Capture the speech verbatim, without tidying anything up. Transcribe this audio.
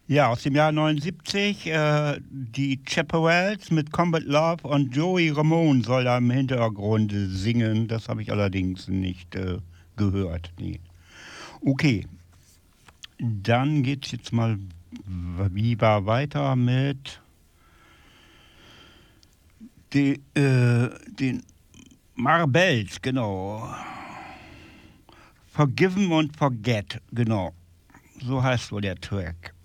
Ja, aus dem Jahr neunundsiebzig, äh, die Chaparrals mit Combat Love und Joey Ramone soll da im Hintergrund singen. Das habe ich allerdings nicht äh, gehört. Nee. Okay, dann geht's jetzt mal lieber weiter mit de, äh, den Marbells, genau. Forgiven und Forget, genau. So heißt wohl der Track.